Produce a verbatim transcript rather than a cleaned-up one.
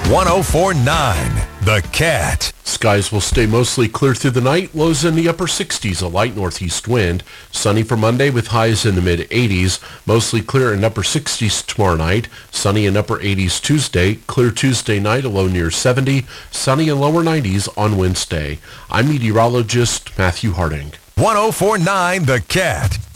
one oh four point nine The Cat. Skies will stay mostly clear through the night. Lows in the upper sixties, a light northeast wind. Sunny for Monday with highs in the mid eighties. Mostly clear in upper sixties tomorrow night. Sunny in upper eighties Tuesday. Clear Tuesday night, a low near seventy. Sunny in lower nineties on Wednesday. I'm meteorologist Matthew Harding. one oh four point nine The Cat.